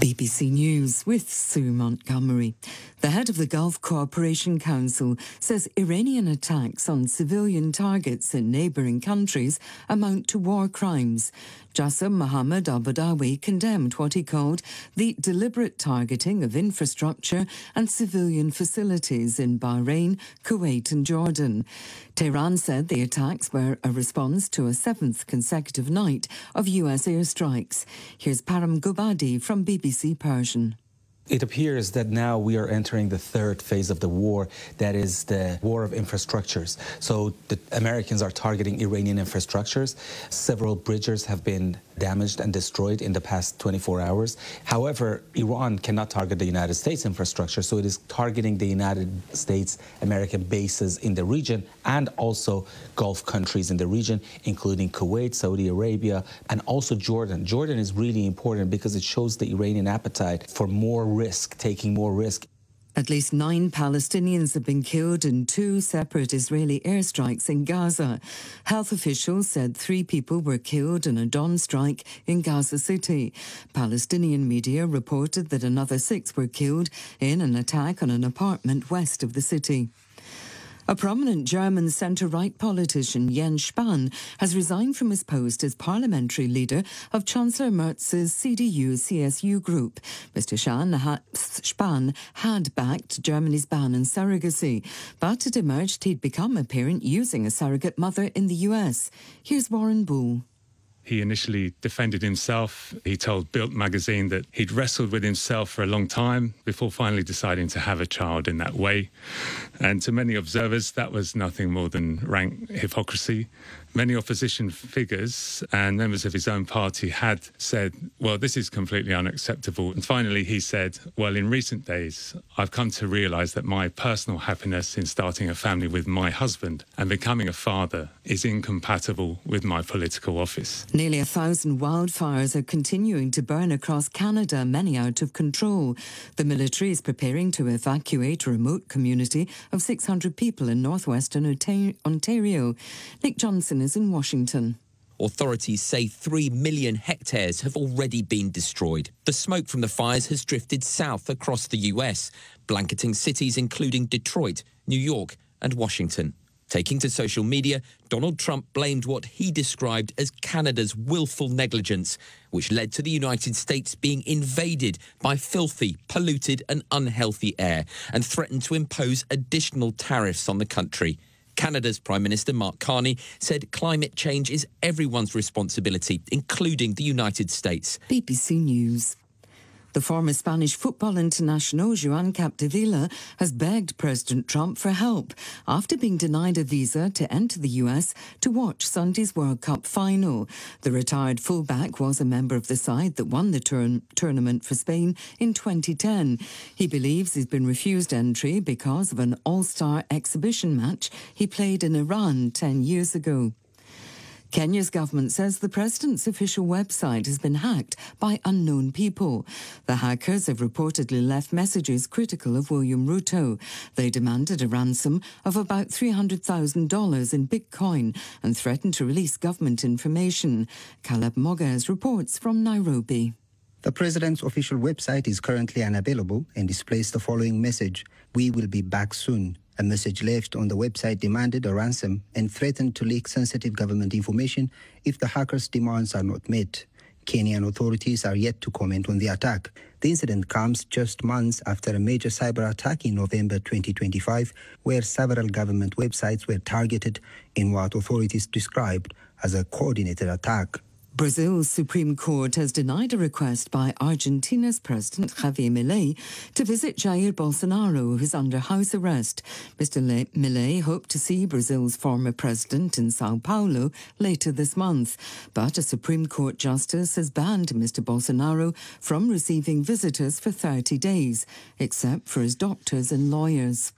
BBC News with Sue Montgomery. The head of the Gulf Cooperation Council says Iranian attacks on civilian targets in neighbouring countries amount to war crimes. Jassim Mohammed al-Badawi condemned what he called the deliberate targeting of infrastructure and civilian facilities in Bahrain, Kuwait and Jordan. Tehran said the attacks were a response to a seventh consecutive night of US airstrikes. Here's Param Gubadi from BBC Persian. It appears that now we are entering the third phase of the war, that is the war of infrastructures. So the Americans are targeting Iranian infrastructures. Several bridges have been damaged and destroyed in the past 24 hours. However, Iran cannot target the United States infrastructure, so it is targeting the United States American bases in the region and also Gulf countries in the region, including Kuwait, Saudi Arabia, and also Jordan. Jordan is really important because it shows the Iranian appetite for more risk, taking more risk. At least 9 Palestinians have been killed in 2 separate Israeli airstrikes in Gaza. Health officials said 3 people were killed in a dawn strike in Gaza City. Palestinian media reported that another 6 were killed in an attack on an apartment west of the city. A prominent German centre-right politician, Jens Spahn, has resigned from his post as parliamentary leader of Chancellor Merz's CDU-CSU group. Mr. Spahn had backed Germany's ban on surrogacy, but it emerged he'd become a parent using a surrogate mother in the US. Here's Warren Bull. He initially defended himself. He told Bild magazine that he'd wrestled with himself for a long time before finally deciding to have a child in that way. And to many observers, that was nothing more than rank hypocrisy. Many opposition figures and members of his own party had said, well, this is completely unacceptable. And finally, he said, well, in recent days, I've come to realise that my personal happiness in starting a family with my husband and becoming a father is incompatible with my political office. Nearly 1,000 wildfires are continuing to burn across Canada, many out of control. The military is preparing to evacuate a remote community of 600 people in northwestern Ontario. Nick Johnson is in Washington. Authorities say 3 million hectares have already been destroyed. The smoke from the fires has drifted south across the US, blanketing cities including Detroit, New York and Washington. Taking to social media, Donald Trump blamed what he described as Canada's willful negligence, which led to the United States being invaded by filthy, polluted and unhealthy air, and threatened to impose additional tariffs on the country. Canada's Prime Minister Mark Carney said climate change is everyone's responsibility, including the United States. BBC News. The former Spanish football international Joan Capdevila has begged President Trump for help after being denied a visa to enter the US to watch Sunday's World Cup final. The retired fullback was a member of the side that won the tournament for Spain in 2010. He believes he's been refused entry because of an all-star exhibition match he played in Iran 10 years ago. Kenya's government says the president's official website has been hacked by unknown people. The hackers have reportedly left messages critical of William Ruto. They demanded a ransom of about $300,000 in Bitcoin and threatened to release government information. Caleb Moges reports from Nairobi. The president's official website is currently unavailable and displays the following message: "We will be back soon." A message left on the website demanded a ransom and threatened to leak sensitive government information if the hackers' demands are not met. Kenyan authorities are yet to comment on the attack. The incident comes just months after a major cyber attack in November 2025, where several government websites were targeted in what authorities described as a coordinated attack. Brazil's Supreme Court has denied a request by Argentina's President Javier Milei to visit Jair Bolsonaro, who's under house arrest. Mr. Milei hoped to see Brazil's former president in Sao Paulo later this month, but a Supreme Court justice has banned Mr. Bolsonaro from receiving visitors for 30 days, except for his doctors and lawyers.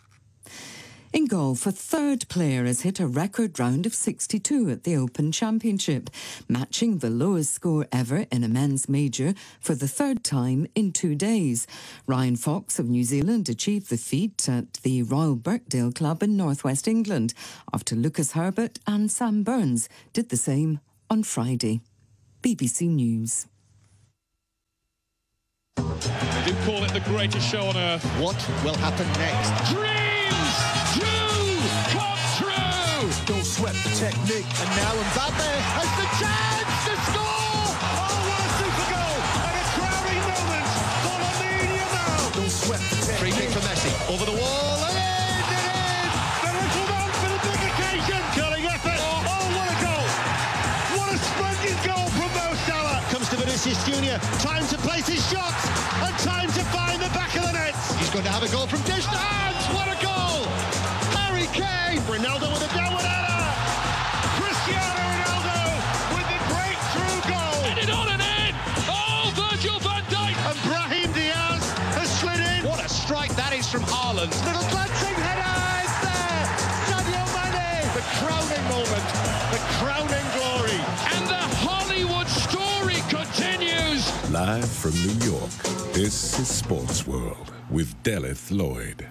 In golf, a third player has hit a record round of 62 at the Open Championship, matching the lowest score ever in a men's major for the third time in 2 days. Ryan Fox of New Zealand achieved the feat at the Royal Birkdale Club in northwest England, after Lucas Herbert and Sam Burns did the same on Friday. BBC News. do call it the greatest show on earth. What will happen next? Dreams do come true! Don't sweat the technique. And now Mbappe has the chance to score! Oh, what a super goal! And a crowning moment for Lamine Yamal! Don't sweat the technique. Free kick for Messi. Over the wall. And in! The little man for the big occasion! Curling effort! Oh, what a goal! What a splendid goal from Mo Salah! Comes to Vinicius Junior. Time to place his shots. And time to find the back of the net. He's going to have a goal from dish to hands. What a goal! Harry Kane. Ronaldo with a downward header. Cristiano Ronaldo with the breakthrough goal! And it on and in! Oh, Virgil van Dijk! And Brahim Diaz has slid in. What a strike that is from Haaland! Little glancing header. It's there. Sadio Mane. The crowning moment. The crowning glory. And the Hollywood story continues! Live from New York, this is Sports World with Delith Lloyd.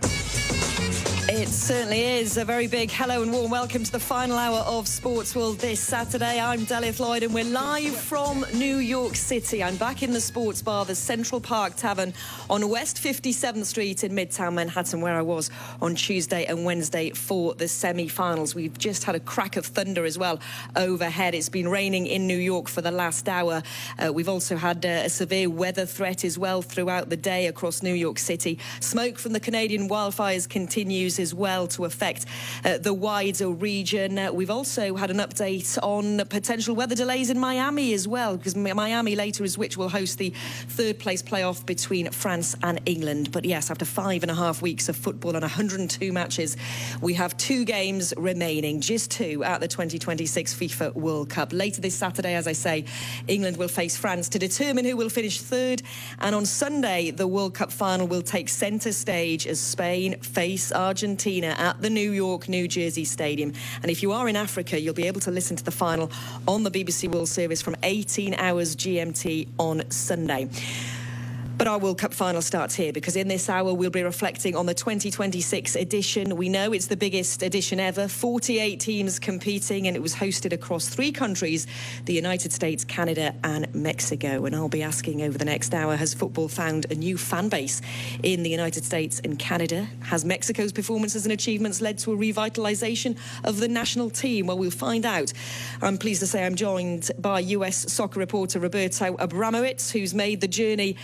It certainly is. A very big hello and warm welcome to the final hour of Sports World this Saturday. I'm Delith Lloyd and we're live from New York City. I'm back in the sports bar, the Central Park Tavern on West 57th Street in Midtown Manhattan, where I was on Tuesday and Wednesday for the semi-finals. We've just had a crack of thunder as well overhead. It's been raining in New York for the last hour. We've also had a severe weather threat as well throughout the day across New York City. Smoke from the Canadian wildfires continues as well to affect the wider region. We've also had an update on potential weather delays in Miami as well, because Miami later is which will host the third place playoff between France and England. But yes, after 5.5 weeks of football and 102 matches, we have 2 games remaining, just 2 at the 2026 FIFA World Cup. Later this Saturday, as I say, England will face France to determine who will finish third. And on Sunday, the World Cup final will take centre stage as Spain face Argentina at the New York, New Jersey Stadium. And if you are in Africa, you'll be able to listen to the final on the BBC World Service from 18 hours GMT on Sunday. But our World Cup final starts here, because in this hour we'll be reflecting on the 2026 edition. We know it's the biggest edition ever, 48 teams competing, and it was hosted across 3 countries, the United States, Canada and Mexico. And I'll be asking over the next hour, has football found a new fan base in the United States and Canada? Has Mexico's performances and achievements led to a revitalisation of the national team? Well, we'll find out. I'm pleased to say I'm joined by US soccer reporter Roberto Abramowitz, who's made the journey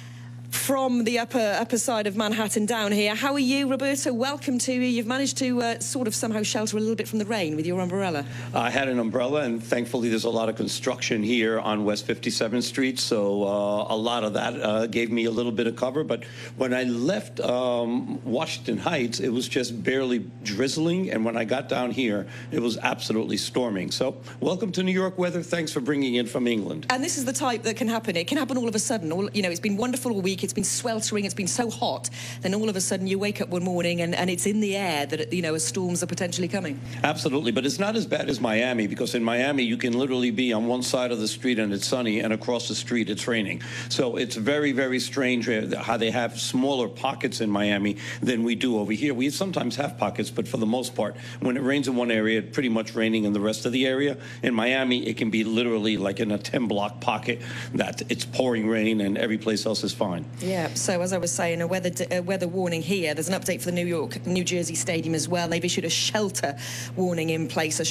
from the upper side of Manhattan down here. How are you, Roberto? Welcome to you. You've managed to sort of somehow shelter a little bit from the rain with your umbrella. I had an umbrella, and thankfully there's a lot of construction here on West 57th Street, so a lot of that gave me a little bit of cover. But when I left Washington Heights, it was just barely drizzling, and when I got down here, it was absolutely storming. So welcome to New York weather. Thanks for bringing it from England. And this is the type that can happen. It can happen all of a sudden. It's been wonderful all week. It's been sweltering. It's been so hot. Then all of a sudden you wake up one morning and it's in the air that, storms are potentially coming. Absolutely. But it's not as bad as Miami, because in Miami you can literally be on one side of the street and it's sunny, and across the street it's raining. So it's very, very strange how they have smaller pockets in Miami than we do over here. We sometimes have pockets, but for the most part, when it rains in one area, it's pretty much raining in the rest of the area. In Miami, it can be literally like in a 10-block pocket that it's pouring rain and every place else is fine. Yeah, so as I was saying, a weather warning here. There's an update for the New York, New Jersey Stadium as well. They've issued a shelter warning in place,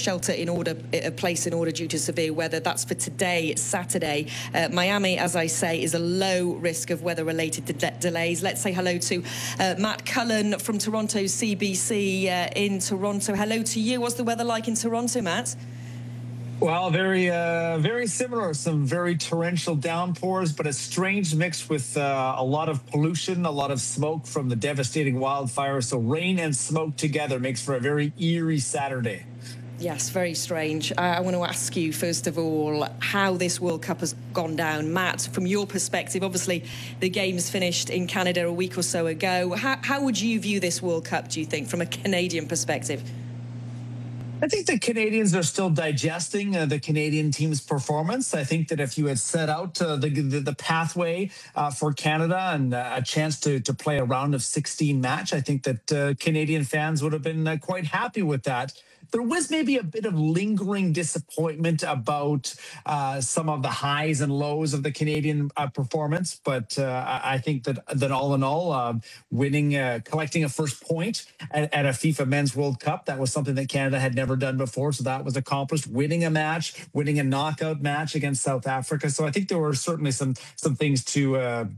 a place in order due to severe weather. That's for today, Saturday. Miami, as I say, is a low risk of weather-related delays. Let's say hello to Matt Cullen from Toronto CBC in Toronto. Hello to you. What's the weather like in Toronto, Matt? Well, very similar. Some very torrential downpours, but a strange mix with a lot of pollution, a lot of smoke from the devastating wildfires. So rain and smoke together makes for a very eerie Saturday. Yes, very strange. I want to ask you, first of all, how this World Cup has gone down. Matt, from your perspective, obviously the games finished in Canada a week or so ago. How would you view this World Cup, do you think, from a Canadian perspective? I think the Canadians are still digesting the Canadian team's performance. I think that if you had set out the pathway for Canada and a chance to play a round of 16 match, I think that Canadian fans would have been quite happy with that. there was maybe a bit of lingering disappointment about some of the highs and lows of the Canadian performance. But I think that all in all, winning, collecting a first point at a FIFA Men's World Cup, that was something that Canada had never done before. So that was accomplished. Winning a match, winning a knockout match against South Africa. So I think there were certainly some things to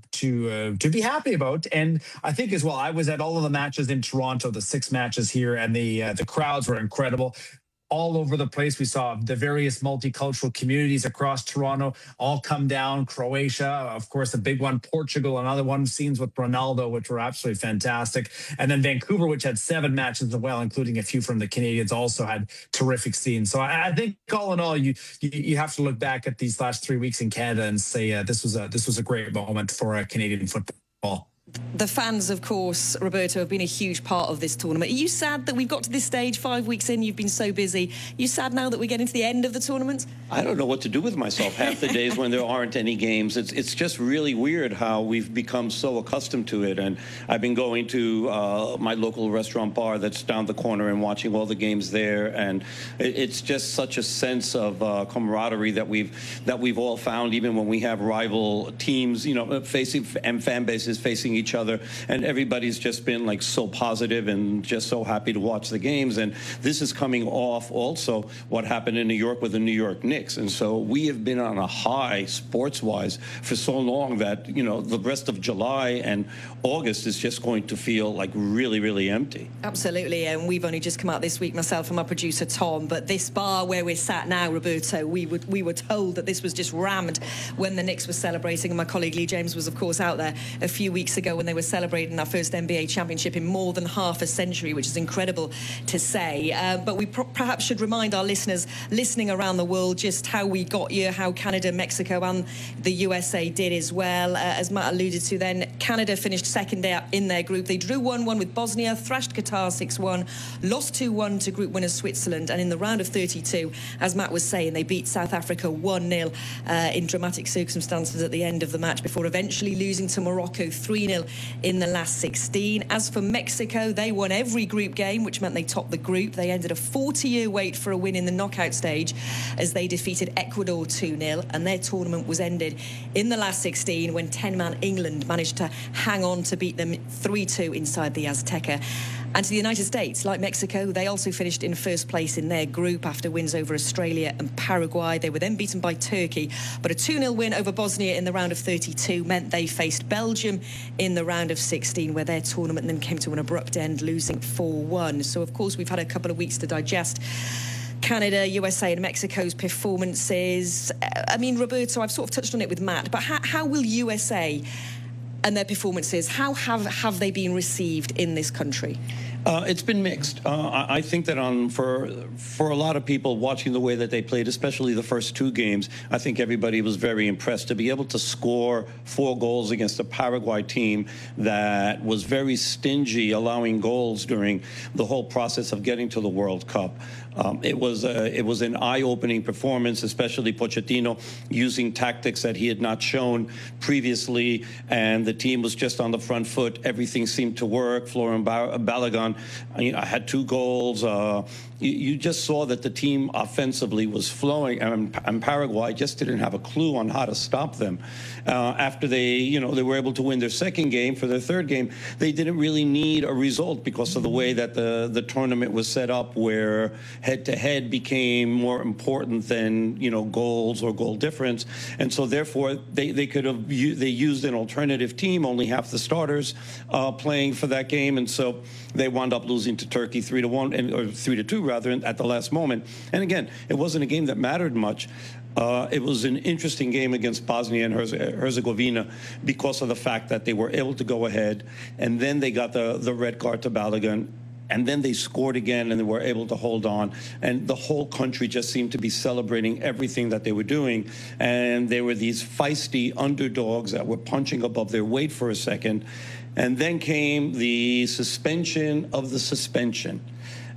be happy about. And I think as well, I was at all of the matches in Toronto, the 6 matches here, and the crowds were incredible. All over the place. We saw the various multicultural communities across Toronto all come down. Croatia, of course, a big one. Portugal, another one. Scenes with Ronaldo, which were absolutely fantastic. And then Vancouver, which had 7 matches as well, including a few from the Canadians, also had terrific scenes. So I think all in all, you have to look back at these last 3 weeks in Canada and say this was a great moment for Canadian football. The fans, of course, Roberto, have been a huge part of this tournament. Are you sad that we've got to this stage 5 weeks in? You've been so busy. Are you sad now that we're getting to the end of the tournament? I don't know what to do with myself half the days when there aren't any games. It's just really weird how we've become so accustomed to it. And I've been going to my local restaurant bar that's down the corner and watching all the games there. And it's just such a sense of camaraderie that we've all found, even when we have rival teams, facing and fan bases facing each other, and everybody's just been like so positive and just so happy to watch the games. And this is coming off also what happened in New York with the New York Knicks. And so we have been on a high sports-wise for so long that, the rest of July and August is just going to feel like really, really empty. Absolutely. And we've only just come out this week, myself and my producer Tom, but this bar where we're sat now, Roberto, we were told that this was just rammed when the Knicks were celebrating. And my colleague Lee James was, of course, out there a few weeks ago when they were celebrating our first NBA championship in more than half a century, which is incredible to say. But we perhaps should remind our listeners listening around the world just how we got here, how Canada, Mexico and the USA did as well. As Matt alluded to then, Canada finished second in their group. They drew 1-1 with Bosnia, thrashed Qatar 6-1, lost 2-1 to group winners Switzerland, and in the round of 32, as Matt was saying, they beat South Africa 1-0 in dramatic circumstances at the end of the match before eventually losing to Morocco 3-0 in the last 16. As for Mexico, they won every group game, which meant they topped the group. They ended a 40-year wait for a win in the knockout stage as they defeated Ecuador 2-0, and their tournament was ended in the last 16 when 10-man England managed to hang on to beat them 3-2 inside the Azteca. And to the United States, like Mexico, they also finished in first place in their group after wins over Australia and Paraguay. They were then beaten by Turkey, but a 2-0 win over Bosnia in the round of 32 meant they faced Belgium in the round of 16, where their tournament then came to an abrupt end, losing 4-1. So, of course, we've had a couple of weeks to digest Canada, USA and Mexico's performances. I mean, Roberto, I've sort of touched on it with Matt, but how will USA and their performances, how have they been received in this country? It's been mixed. I think that for a lot of people watching the way that they played, especially the first 2 games, I think everybody was very impressed to be able to score 4 goals against a Paraguay team that was very stingy, allowing goals during the whole process of getting to the World Cup. It was an eye-opening performance, especially Pochettino using tactics that he had not shown previously, and the team was just on the front foot. Everything seemed to work. Florian Balogun, had 2 goals. You just saw that the team offensively was flowing, and Paraguay just didn't have a clue on how to stop them. After they were able to win their second game, for their third game, they didn't really need a result because of the way that the tournament was set up, where head-to-head became more important than goals or goal difference, and so therefore they used an alternative team, only half the starters playing for that game, and so they wound up losing to Turkey 3-1 or 3-2 rather at the last moment. And again, it wasn't a game that mattered much. It was an interesting game against Bosnia and Herzegovina because of the fact that they were able to go ahead, and then they got the red card to Balogun, and then they scored again and they were able to hold on. And the whole country just seemed to be celebrating everything that they were doing. And they were these feisty underdogs that were punching above their weight for a second. And then came the suspension of the suspension.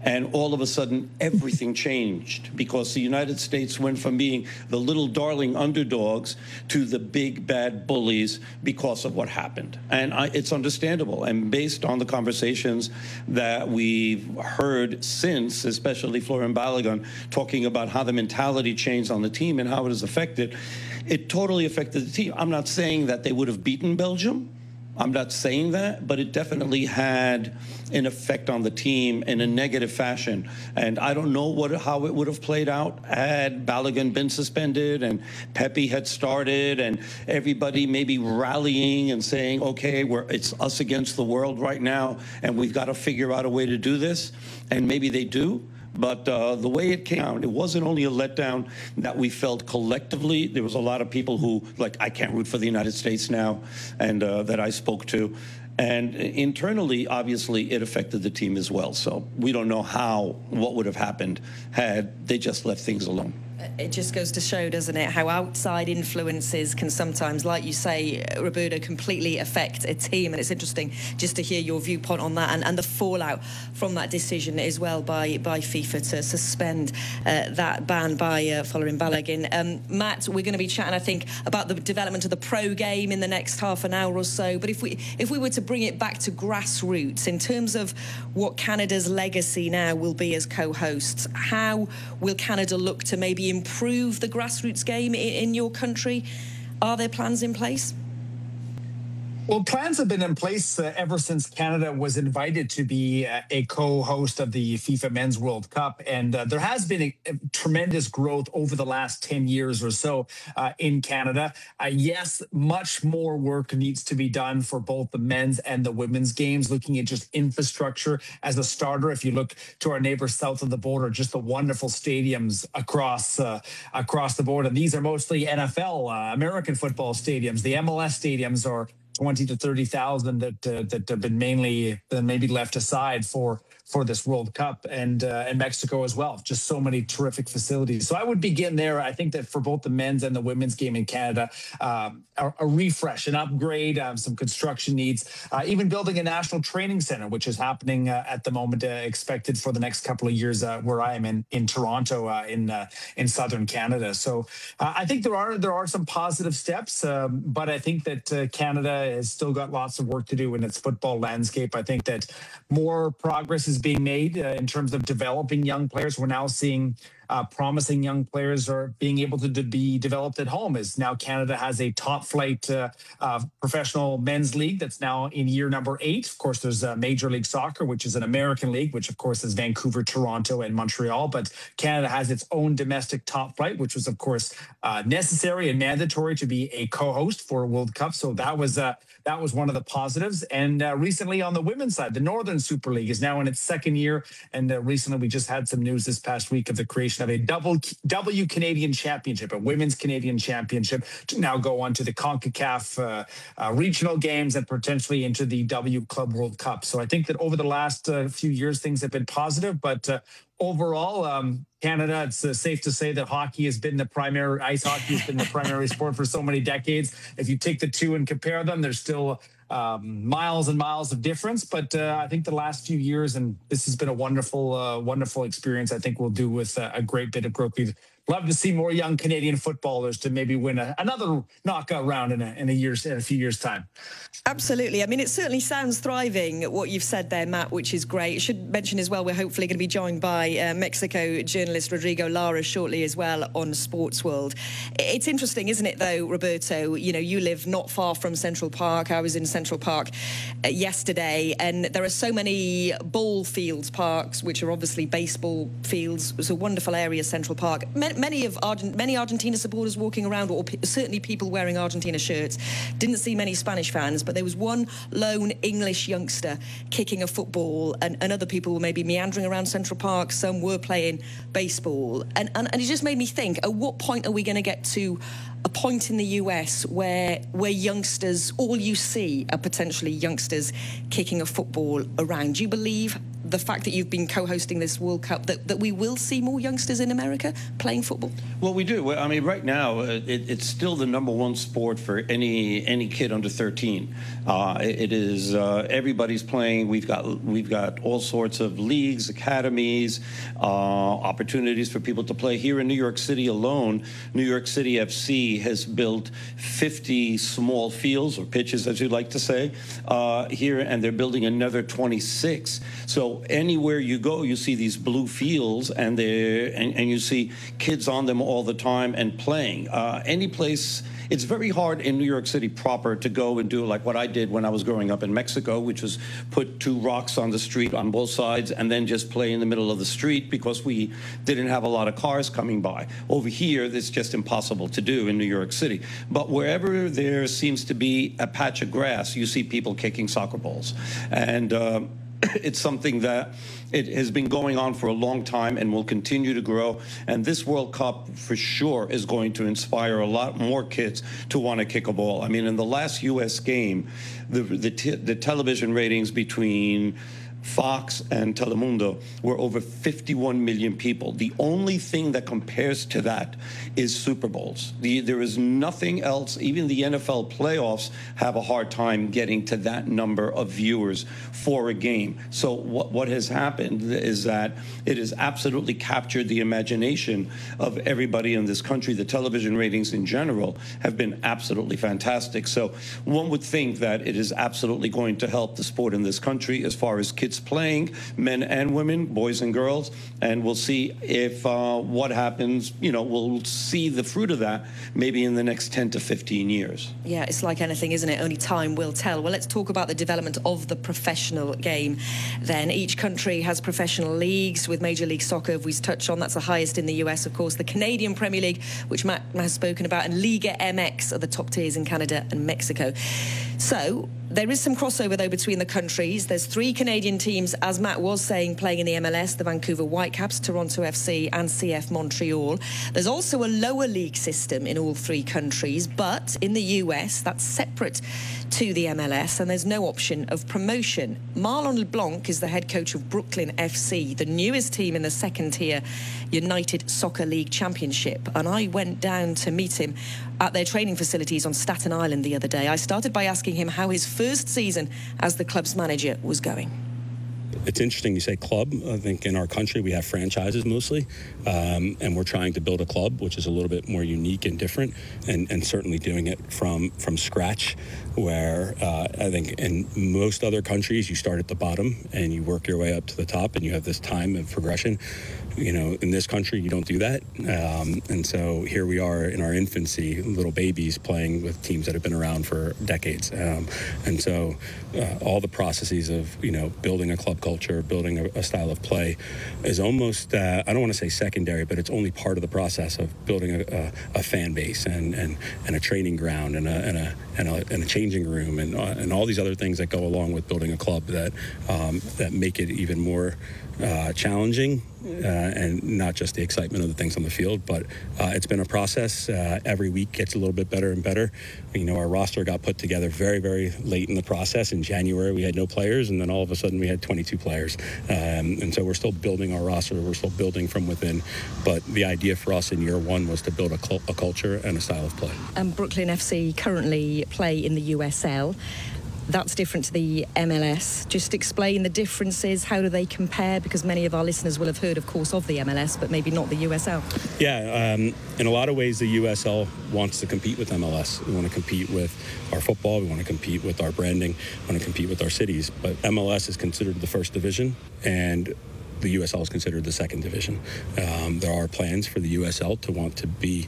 And all of a sudden, everything changed because the United States went from being the little darling underdogs to the big bad bullies because of what happened. And it's understandable. And based on the conversations that we've heard since, especially Florian Balogun talking about how the mentality changed on the team and how it has affected, it totally affected the team. I'm not saying that they would have beaten Belgium. I'm not saying that, but it definitely had an effect on the team in a negative fashion. And I don't know how it would have played out had Balogun been suspended and Pepe had started and everybody maybe rallying and saying, okay, it's us against the world right now, and we've got to figure out a way to do this. And maybe they do. But the way it came out, it wasn't only a letdown that we felt collectively. There was a lot of people who, like, I can't root for the United States now, and that I spoke to. And internally, obviously, it affected the team as well. So we don't know what would have happened had they just left things alone. It just goes to show, doesn't it, how outside influences can sometimes, like you say, Roberto, completely affect a team. And it's interesting just to hear your viewpoint on that and the fallout from that decision as well by FIFA to suspend that ban by Florian Balogun. Matt, we're going to be chatting, I think, about the development of the pro game in the next half an hour or so. But if we were to bring it back to grassroots, in terms of what Canada's legacy now will be as co-hosts, how will Canada look to maybe improve the grassroots game in your country? Are there plans in place? Well, plans have been in place ever since Canada was invited to be a co-host of the FIFA Men's World Cup. And there has been a tremendous growth over the last 10 years or so in Canada. Yes, much more work needs to be done for both the men's and the women's games, looking at just infrastructure as a starter. If you look to our neighbors south of the border, just the wonderful stadiums across the board. And these are mostly NFL, American football stadiums. The MLS stadiums are 20 to 30,000 that have been maybe left aside for this World Cup, and Mexico as well. Just so many terrific facilities. So I would begin there. I think that for both the men's and the women's game in Canada, a refresh, an upgrade, some construction needs, even building a national training center, which is happening at the moment, expected for the next couple of years where I am in Toronto, in southern Canada. So I think there are some positive steps, but I think that Canada has still got lots of work to do in its football landscape. I think that more progress is being made in terms of developing young players. We're now seeing promising young players are being able to be developed at home, as now Canada has a top flight professional men's league that's now in year number 8. Of course, there's Major League Soccer, which is an American league, which of course is Vancouver, Toronto, and Montreal. But Canada has its own domestic top flight, which was of course necessary and mandatory to be a co-host for a World Cup. So that was one of the positives. And recently on the women's side, the Northern Super League is now in its second year. And recently we just had some news this past week of the creation of a W Canadian Championship, a women's Canadian Championship, to now go on to the CONCACAF regional games and potentially into the W Club World Cup. So I think that over the last few years, things have been positive, but overall, Canada, it's safe to say that hockey has been ice hockey has been the primary sport for so many decades. If you take the two and compare them, there's still miles and miles of difference. But I think the last few years, and this has been a wonderful experience, I think we'll do with a great bit of growth. We'd love to see more young Canadian footballers to maybe win another knockout round in a few years' time. Absolutely. I mean, it certainly sounds thriving, what you've said there, Matt, which is great. I should mention as well, we're hopefully going to be joined by Mexico journalist Rodrigo Lara shortly as well on Sports World. It's interesting, isn't it, though, Roberto? You know, you live not far from Central Park. I was in Central Park yesterday, and there are so many ball fields parks, which are obviously baseball fields. It's a wonderful area, Central Park. Many Argentina supporters walking around, or certainly people wearing Argentina shirts. Didn't see many Spanish fans, but there was one lone English youngster kicking a football, and other people were maybe meandering around Central Park. Some were playing baseball, and it just made me think: at what point are we going to get to a point in the US where youngsters, all you see are potentially youngsters kicking a football around? Do you believe the fact that you've been co-hosting this World Cup, that we will see more youngsters in America playing football? Well, we do. I mean, right now, it's still the number one sport for any kid under 13. It is everybody's playing. We've got all sorts of leagues, academies, opportunities for people to play. Here in New York City alone, New York City FC has built 50 small fields, or pitches, as you'd like to say, here, and they're building another 26. So anywhere you go, you see these blue fields, and you see kids on them all the time and playing. Any place. It's very hard in New York City proper to go and do like what I did when I was growing up in Mexico, which was put 2 rocks on the street on both sides and then just play in the middle of the street because we didn't have a lot of cars coming by. Over here, it's just impossible to do in New York City. But wherever there seems to be a patch of grass, you see people kicking soccer balls. And it's something that it has been going on for a long time and will continue to grow. And this World Cup, for sure, is going to inspire a lot more kids to want to kick a ball. I mean, in the last U.S. game, the television ratings between Fox and Telemundo were over 51 million people. The only thing that compares to that is Super Bowls. There is nothing else. Even the NFL playoffs have a hard time getting to that number of viewers for a game. So what has happened is that it has absolutely captured the imagination of everybody in this country. The television ratings in general have been absolutely fantastic. So one would think that it is absolutely going to help the sport in this country as far as kids playing, men and women, boys and girls, and we'll see if what happens, we'll see the fruit of that maybe in the next 10 to 15 years. Yeah, it's like anything, isn't it? Only time will tell. Well, let's talk about the development of the professional game then. Each country has professional leagues with Major League Soccer, we've touched on. That's the highest in the US, of course. The Canadian Premier League, which Matt has spoken about, and Liga MX are the top tiers in Canada and Mexico. So there is some crossover, though, between the countries. There's 3 Canadian teams, as Matt was saying, playing in the MLS, the Vancouver Whitecaps, Toronto FC and CF Montreal. There's also a lower league system in all 3 countries, but in the US, that's separate to the MLS, and there's no option of promotion. Marlon LeBlanc is the head coach of Brooklyn FC, the newest team in the second-tier United Soccer League Championship, and I went down to meet him at their training facilities on Staten Island the other day. I started by asking him how his first season as the club's manager was going. It's interesting you say club. I think in our country we have franchises mostly, and we're trying to build a club which is a little bit more unique and different, and certainly doing it from scratch, where I think in most other countries you start at the bottom and you work your way up to the top and you have this time of progression. In this country you don't do that, and so here we are in our infancy, little babies playing with teams that have been around for decades, and so all the processes of building a club culture, building a style of play is almost I don't want to say secondary, but it's only part of the process of building a fan base and a training ground and a changing room and all these other things that go along with building a club that make it even more challenging, and not just the excitement of the things on the field, but it's been a process. Every week gets a little bit better and better. Our roster got put together very, very late in the process. In January, we had no players, and then all of a sudden we had 22 players. And so we're still building our roster. We're still building from within. But the idea for us in year one was to build a culture and a style of play. Brooklyn FC currently play in the USL. That's different to the MLS. Just explain the differences. How do they compare? Because many of our listeners will have heard, of course, of the MLS, but maybe not the USL. Yeah, in a lot of ways, the USL wants to compete with MLS. We want to compete with our football. We want to compete with our branding. We want to compete with our cities. But MLS is considered the first division, and the USL is considered the second division. There are plans for the USL to want to be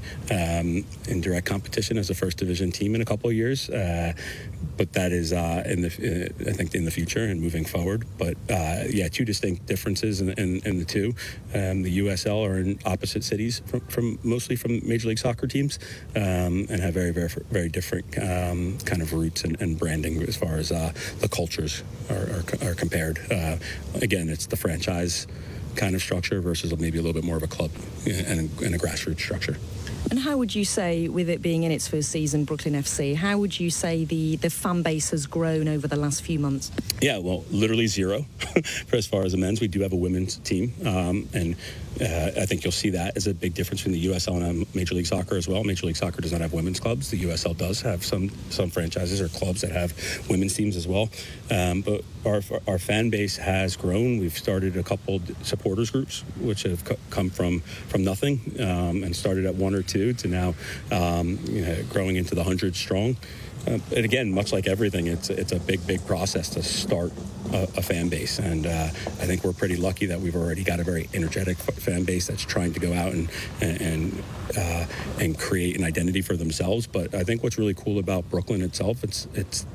in direct competition as a first division team in a couple of years, but that is I think in the future and moving forward. But two distinct differences in the two. The USL are in opposite cities from mostly from Major League Soccer teams, and have very, very, very different kind of roots and branding as far as the cultures are compared. Again, it's the franchise kind of structure versus maybe a little bit more of a club and a grassroots structure. And how would you say, with it being in its first season, Brooklyn FC, how would you say the fan base has grown over the last few months? Yeah, well, literally zero. For as far as the men's, we do have a women's team, and I think you'll see that as a big difference between the USL and Major League Soccer as well. Major League Soccer does not have women's clubs. The USL does have some franchises or clubs that have women's teams as well. But our fan base has grown. We've started a couple supporters groups, which have come from nothing and started at 1 or 2 to now growing into the 100 strong. And again, much like everything, it's a big process to start a fan base, and I think we're pretty lucky that we've already got a very energetic fan base that's trying to go out and create an identity for themselves. But I think what's really cool about Brooklyn itself, it's